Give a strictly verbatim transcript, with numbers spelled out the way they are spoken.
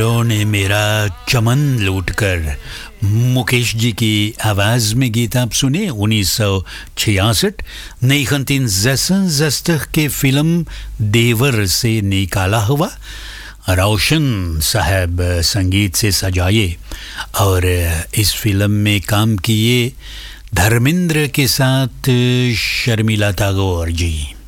ने मेरा चमन लूट कर, मुकेश जी की आवाज़ में गीत आप सुने उन्नीस सौ छियासठ उन्नीस के फिल्म देवर से निकाला हुआ। रोशन साहब संगीत से सजाए और इस फिल्म में काम किए धर्मेंद्र के साथ शर्मिला टैगोर जी।